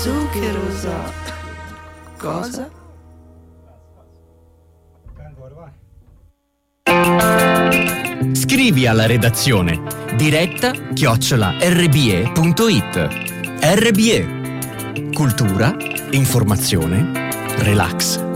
Zuccherosa. Cosa? Scrivi alla redazione diretta@rbe.it. RBE. Cultura, informazione, relax.